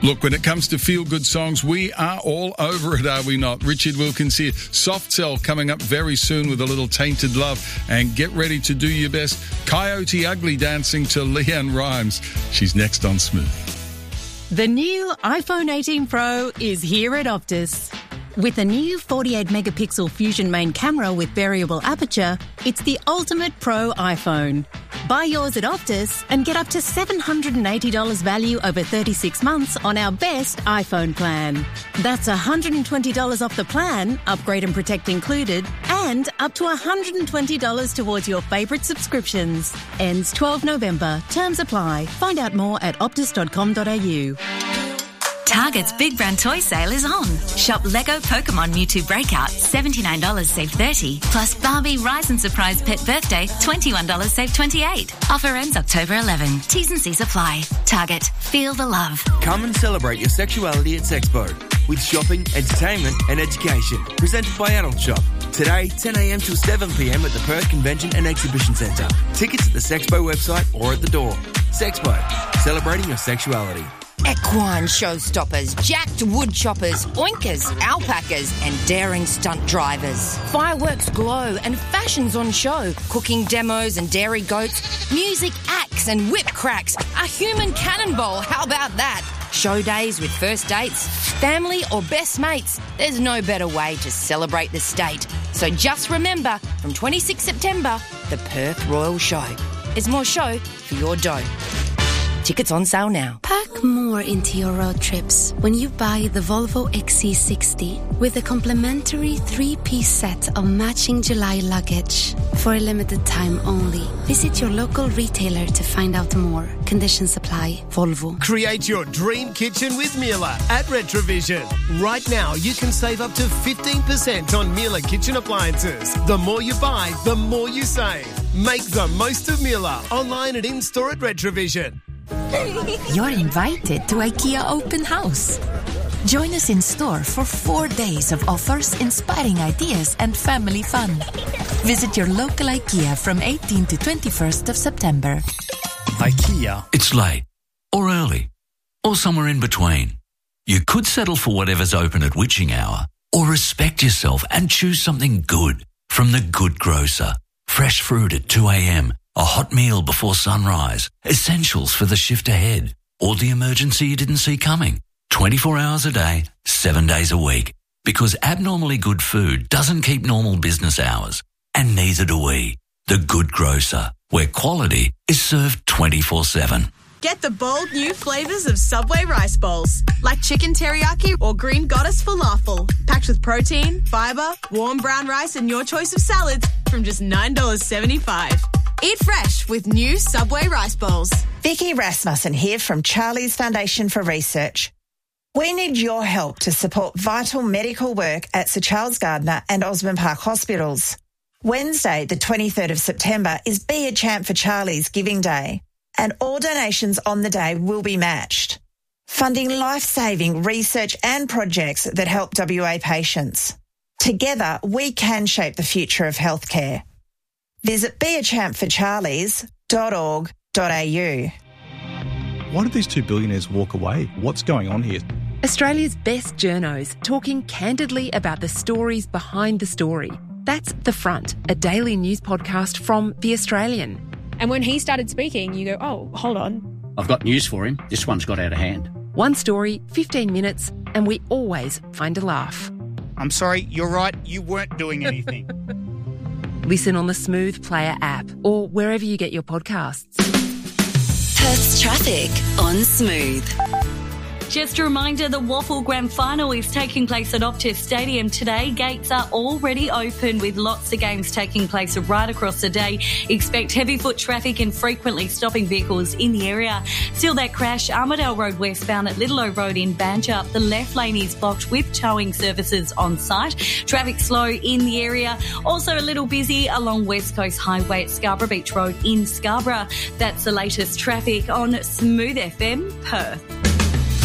Look, when it comes to feel-good songs, we are all over it, are we not? Richard Wilkins here. Soft Cell coming up very soon with a little Tainted Love. And get ready to do your best. Coyote Ugly dancing to Leanne Rimes. She's next on Smooth. The new iPhone 18 Pro is here at Optus. With a new 48-megapixel Fusion main camera with variable aperture, it's the ultimate pro iPhone. Buy yours at Optus and get up to $780 value over 36 months on our best iPhone plan. That's $120 off the plan, upgrade and protect included, and up to $120 towards your favourite subscriptions. Ends 12 November. Terms apply. Find out more at optus.com.au. Target's Big Brand Toy Sale is on. Shop Lego Pokemon Mewtwo Breakout, $79 save $30. Plus Barbie Rise and Surprise Pet Birthday, $21 save $28. Offer ends October 11. T's and C's apply. Target. Feel the love. Come and celebrate your sexuality at Sexpo with shopping, entertainment and education. Presented by Adult Shop. Today, 10 a.m. till 7 p.m. at the Perth Convention and Exhibition Centre. Tickets at the Sexpo website or at the door. Sexpo. Celebrating your sexuality. Equine showstoppers, jacked wood choppers, oinkers, alpacas and daring stunt drivers. Fireworks glow and fashions on show. Cooking demos and dairy goats. Music acts and whip cracks. A human cannonball, how about that? Show days with first dates, family or best mates. There's no better way to celebrate the state. So just remember, from 26 September, the Perth Royal Show. There's more show for your dough. Tickets on sale now. Pack more into your road trips when you buy the Volvo XC60 with a complimentary 3-piece set of matching July luggage. For a limited time only. Visit your local retailer to find out more. Conditions apply. Volvo. Create your dream kitchen with Miele at Retrovision. Right now, you can save up to 15% on Miele kitchen appliances. The more you buy, the more you save. Make the most of Miele. Online and in-store at Retrovision. You're invited to IKEA Open House. Join us in store for 4 days of offers, inspiring ideas and family fun. Visit your local IKEA from 18 to 21st of September. IKEA. It's late, or early, or somewhere in between. You could settle for whatever's open at witching hour, or respect yourself and choose something good from The Good Grocer. Fresh fruit at 2 a.m, a hot meal before sunrise, essentials for the shift ahead, or the emergency you didn't see coming. 24 hours a day, 7 days a week. Because abnormally good food doesn't keep normal business hours. And neither do we. The Good Grocer, where quality is served 24/7. Get the bold new flavours of Subway rice bowls, like chicken teriyaki or green goddess falafel, packed with protein, fibre, warm brown rice and your choice of salads from just $9.75. Eat fresh with new Subway rice bowls. Vicky Rasmussen here from Charlie's Foundation for Research. We need your help to support vital medical work at Sir Charles Gardner and Osborne Park Hospitals. Wednesday, the 23rd of September, is Be a Champ for Charlie's Giving Day, and all donations on the day will be matched, funding life-saving research and projects that help WA patients. Together, we can shape the future of healthcare. Visit beachampforcharlies.org.au. Why did these two billionaires walk away? What's going on here? Australia's best journos talking candidly about the stories behind the story. That's The Front, a daily news podcast from The Australian. And when he started speaking, you go, oh, hold on. I've got news for him. This one's got out of hand. One story, 15 minutes, and we always find a laugh. I'm sorry, you're right. You weren't doing anything. Listen on the Smooth Player app or wherever you get your podcasts. Perth's traffic on Smooth. Just a reminder, the WAFL Grand Final is taking place at Optus Stadium today. Gates are already open with lots of games taking place right across the day. Expect heavy foot traffic and frequently stopping vehicles in the area. Still that crash, Armidale Road westbound at Little O Road in Banjup. The left lane is blocked with towing services on site. Traffic slow in the area. Also a little busy along West Coast Highway at Scarborough Beach Road in Scarborough. That's the latest traffic on Smooth FM Perth.